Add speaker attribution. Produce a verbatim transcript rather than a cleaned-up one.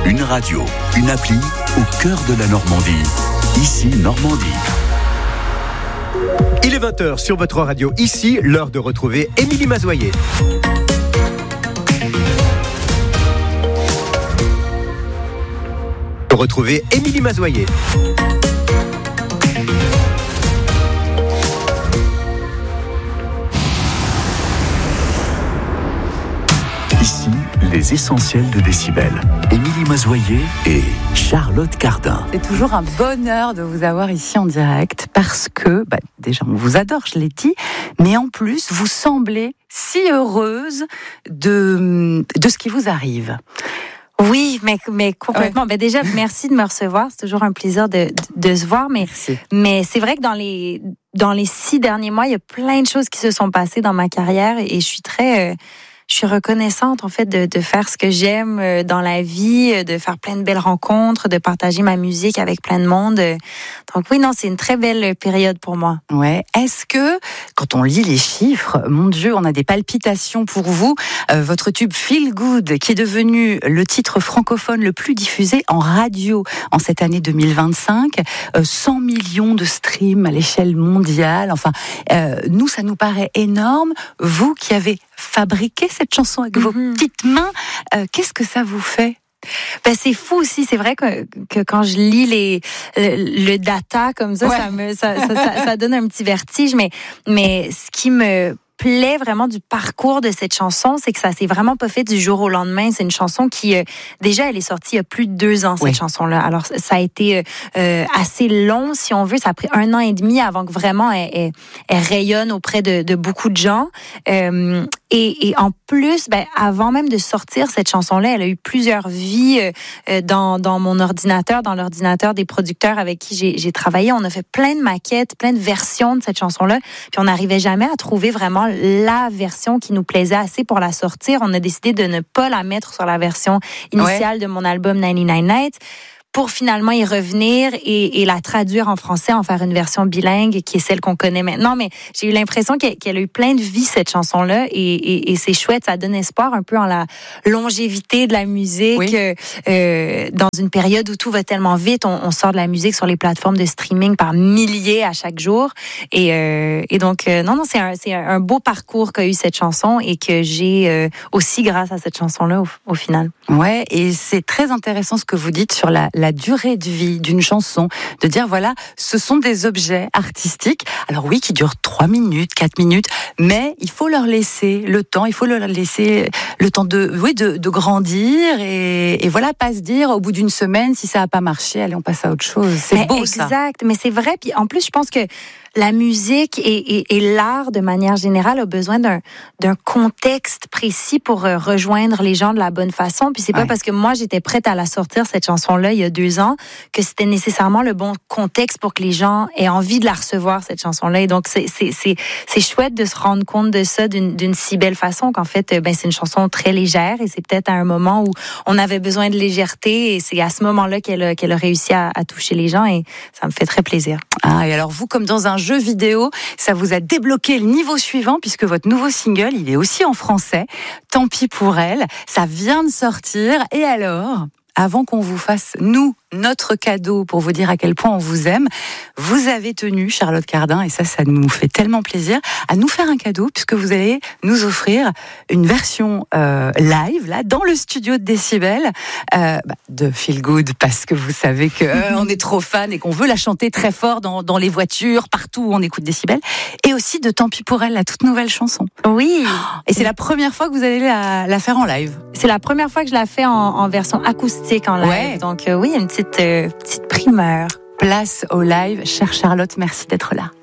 Speaker 1: Une radio, une appli au cœur de la Normandie. Ici Normandie.
Speaker 2: Il est vingt heures sur votre radio. Ici, l'heure de retrouver Émilie Mazoyer. Retrouver Émilie Mazoyer.
Speaker 1: Ici, les essentiels de Décibel. Émilie Mazoyer et Charlotte Cardin.
Speaker 3: C'est toujours un bonheur de vous avoir ici en direct parce que, bah, déjà, on vous adore, je l'ai dit, mais en plus, vous semblez si heureuse de, de ce qui vous arrive.
Speaker 4: Oui, mais, mais complètement. Ouais. Ben déjà, merci de me recevoir. C'est toujours un plaisir de, de, de se voir. Mais, mais c'est vrai que dans les, dans les six derniers mois, il y a plein de choses qui se sont passées dans ma carrière et je suis très... Euh, Je suis reconnaissante en fait de, de faire ce que j'aime dans la vie, de faire plein de belles rencontres, de partager ma musique avec plein de monde. Donc oui, non, c'est une très belle période pour moi.
Speaker 3: Ouais. Est-ce que quand on lit les chiffres, mon Dieu, on a des palpitations pour vous. Euh, votre tube Feel Good, qui est devenu le titre francophone le plus diffusé en radio en cette année deux mille vingt-cinq, euh, cent millions de streams à l'échelle mondiale. Enfin, euh, nous, ça nous paraît énorme. Vous qui avez fabriqué cette chanson avec vos mmh. petites mains, euh, qu'est-ce que ça vous fait?
Speaker 4: Ben c'est fou aussi, c'est vrai que, que quand je lis les le, le data comme ça, ouais. ça me ça, ça, ça, ça donne un petit vertige, mais mais ce qui me plaît vraiment du parcours de cette chanson, c'est que ça s'est vraiment pas fait du jour au lendemain. C'est une chanson qui, euh, déjà, elle est sortie il y a plus de deux ans, cette oui. chanson-là. Alors, ça a été euh, assez long, si on veut. Ça a pris un an et demi avant que vraiment elle, elle, elle rayonne auprès de, de beaucoup de gens. Euh, et, et en plus, ben, avant même de sortir cette chanson-là, elle a eu plusieurs vies euh, dans, dans mon ordinateur, dans l'ordinateur des producteurs avec qui j'ai, j'ai travaillé. On a fait plein de maquettes, plein de versions de cette chanson-là. Puis on n'arrivait jamais à trouver vraiment la version qui nous plaisait assez pour la sortir. On a décidé de ne pas la mettre sur la version initiale ouais. de mon album ninety-nine Nights pour finalement y revenir et, et la traduire en français, en faire une version bilingue qui est celle qu'on connaît maintenant. Mais j'ai eu l'impression qu'elle, qu'elle a eu plein de vie, cette chanson-là, et, et, et c'est chouette, ça donne espoir un peu en la longévité de la musique. Oui. Euh, dans une période où tout va tellement vite, on, on sort de la musique sur les plateformes de streaming par milliers à chaque jour. Et, euh, et donc, euh, non, non, c'est un, c'est un beau parcours qu'a eu cette chanson et que j'ai euh, aussi grâce à cette chanson-là au, au final.
Speaker 3: Ouais, et c'est très intéressant ce que vous dites sur la la durée de vie d'une chanson, de dire voilà, ce sont des objets artistiques, alors oui, qui durent trois minutes, quatre minutes, mais il faut leur laisser le temps, il faut leur laisser le temps de, oui, de, de grandir et, et voilà, pas se dire au bout d'une semaine, si ça n'a pas marché, allez, on passe à autre chose. C'est
Speaker 4: mais
Speaker 3: beau
Speaker 4: exact,
Speaker 3: ça.
Speaker 4: Exact, mais c'est vrai, puis en plus, je pense que la musique et, et, et l'art, de manière générale, a besoin d'un, d'un contexte précis pour euh, rejoindre les gens de la bonne façon. Puis c'est ouais. pas parce que moi, j'étais prête à la sortir, cette chanson-là, il y a deux ans, que c'était nécessairement le bon contexte pour que les gens aient envie de la recevoir, cette chanson-là. Et donc, c'est, c'est, c'est, c'est chouette de se rendre compte de ça d'une, d'une si belle façon, qu'en fait, ben, c'est une chanson très légère et c'est peut-être à un moment où on avait besoin de légèreté et c'est à ce moment-là qu'elle a, qu'elle a réussi à, à toucher les gens et ça me fait très plaisir.
Speaker 3: Ah, et alors vous, comme dans un jeu vidéo, ça vous a débloqué le niveau suivant puisque votre nouveau single, il est aussi en français. Tant pis pour elle. Ça vient de sortir. Et alors, avant qu'on vous fasse, nous, notre cadeau pour vous dire à quel point on vous aime, vous avez tenu, Charlotte Cardin, et ça, ça nous fait tellement plaisir, à nous faire un cadeau puisque vous allez nous offrir une version euh, live, là, dans le studio de Décibel, euh, bah, de Feel Good, parce que vous savez qu'on euh, est trop fan et qu'on veut la chanter très fort dans, dans les voitures, partout où on écoute Décibel, et aussi de Tant pis pour elle, la toute nouvelle chanson.
Speaker 4: Oui.
Speaker 3: Et c'est la première fois que vous allez la, la faire en live.
Speaker 4: C'est la première fois que je la fais en, en version acoustique en live. Ouais. Donc euh, oui, une petite, euh, petite primeur.
Speaker 3: Place au live. Chère Charlotte, merci d'être là.